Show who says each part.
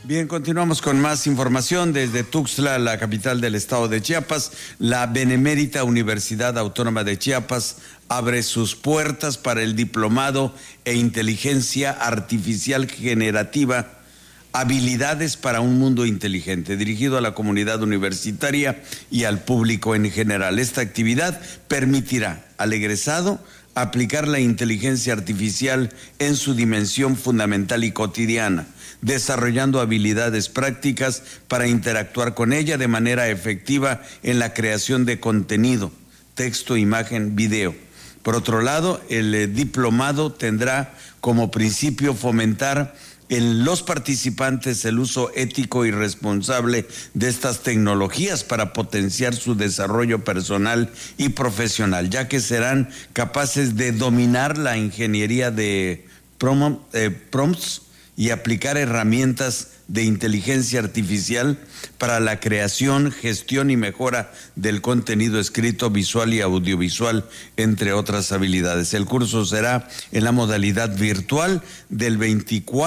Speaker 1: Bien, continuamos con más información desde Tuxtla, la capital del estado de Chiapas. La Benemérita Universidad Autónoma de Chiapas abre sus puertas para el diplomado e inteligencia artificial generativa, habilidades para un mundo inteligente, dirigido a la comunidad universitaria y al público en general. Esta actividad permitirá al egresado aplicar la inteligencia artificial en su dimensión fundamental y cotidiana, desarrollando habilidades prácticas para interactuar con ella de manera efectiva en la creación de contenido, texto, imagen, video. Por otro lado, el diplomado tendrá como principio fomentar en los participantes el uso ético y responsable de estas tecnologías para potenciar su desarrollo personal y profesional, ya que serán capaces de dominar la ingeniería de prompts y aplicar herramientas de inteligencia artificial para la creación, gestión y mejora del contenido escrito, visual y audiovisual, entre otras habilidades. El curso será en la modalidad virtual del 24